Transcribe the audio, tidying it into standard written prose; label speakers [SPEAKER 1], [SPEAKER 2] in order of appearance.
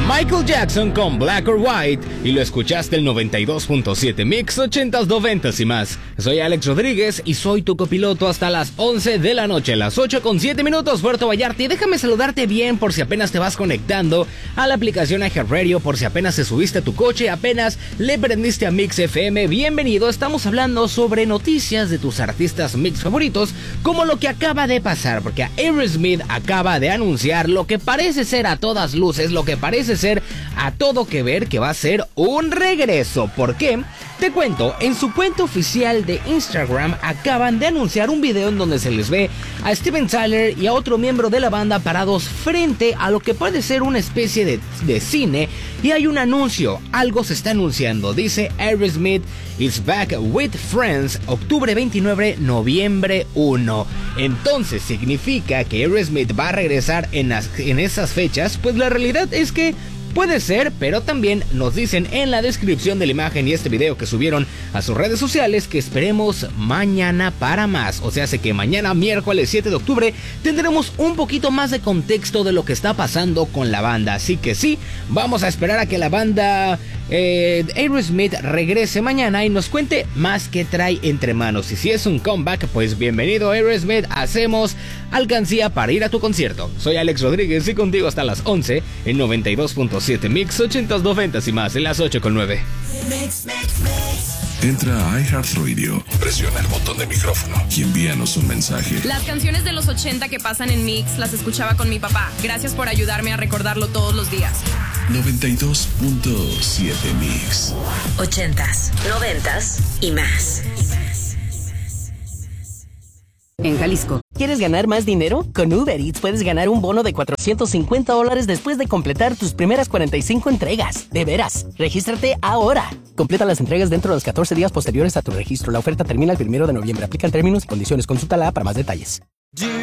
[SPEAKER 1] Michael Jackson con Black or White, y lo escuchaste el 92.7 Mix 80s, 90s y más. Soy Alex Rodríguez y soy tu copiloto hasta las 11 de la noche, las 8:07, Puerto Vallarta. Y déjame saludarte bien por si apenas te vas conectando a la aplicación iHeartRadio, por si apenas te subiste a tu coche, apenas le prendiste a Mix FM. Bienvenido, estamos hablando sobre noticias de tus artistas mix favoritos, como lo que acaba de pasar, porque Aerosmith acaba de anunciar lo que parece ser a todas luces, lo que parece ser a todo que ver que va a ser un regreso. ¿Por qué? Te cuento, en su cuenta oficial de Instagram acaban de anunciar un video en donde se les ve a Steven Tyler y a otro miembro de la banda parados frente a lo que puede ser una especie de cine, y hay un anuncio, algo se está anunciando, dice Aerosmith is back with friends, octubre 29, noviembre 1. Entonces significa que Aerosmith va a regresar en esas fechas. Pues la realidad es que puede ser, pero también nos dicen en la descripción de la imagen y este video que subieron a sus redes sociales que esperemos mañana para más. O sea, hace que mañana, miércoles 7 de octubre, tendremos un poquito más de contexto de lo que está pasando con la banda. Así que sí, vamos a esperar a que la banda Aerosmith regrese mañana y nos cuente más que trae entre manos. Y si es un comeback, pues bienvenido Aerosmith, hacemos alcancía para ir a tu concierto. Soy Alex Rodríguez y contigo hasta las 11 en 92.7 Mix 80s, 90s y más en las 8:09.
[SPEAKER 2] Entra a iHeartRadio, presiona el botón de micrófono y envíanos un mensaje.
[SPEAKER 3] Las canciones de los 80 que pasan en Mix las escuchaba con mi papá. Gracias por ayudarme a recordarlo todos los días.
[SPEAKER 2] 92.7 Mix
[SPEAKER 4] 80s, 90s y más.
[SPEAKER 5] En Jalisco, ¿quieres ganar más dinero? Con Uber Eats puedes ganar un bono de $450 después de completar tus primeras 45 entregas. De veras, regístrate ahora. Completa las entregas dentro de los 14 días posteriores a tu registro. La oferta termina el 1 de noviembre. Aplican términos y condiciones. Consulta la app para más detalles.